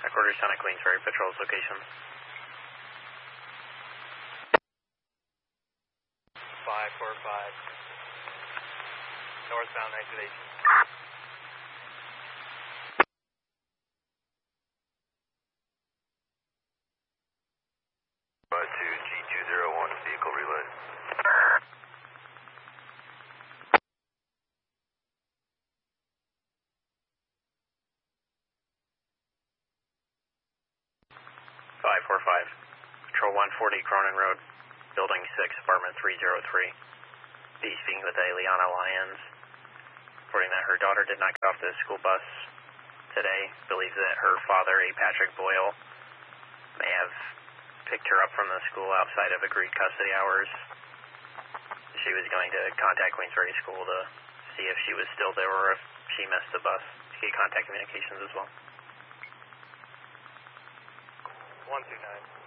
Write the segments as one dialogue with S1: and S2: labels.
S1: Headquarters, Town of Queensbury, patrols locations.
S2: 545. Northbound exit 18.
S3: To G201, vehicle relay.
S1: Patrol 140 Cronin Road, Building 6, Apartment 303. B speaking with Eliana Lyons, reporting that her daughter did not get off the school bus today. Believes that her father, A. Patrick Boyle, may have picked her up from the school outside of agreed custody hours. She was going to contact Queensbury School to see if she was still there or if she missed the bus to get contact communications as well.
S2: 129.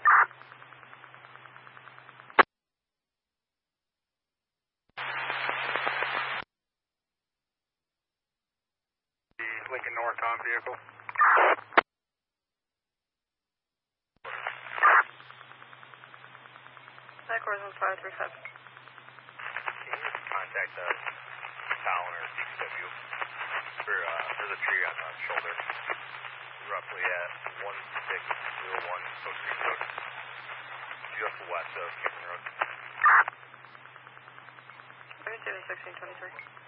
S2: Lincoln Norcom vehicle.
S4: Headquarters on 535.
S2: Can you contact Fallon or DPW? There's a tree on the shoulder, roughly at 1601 Coast Creek Road, just west of Kingston Road.
S4: Let me see the 1623.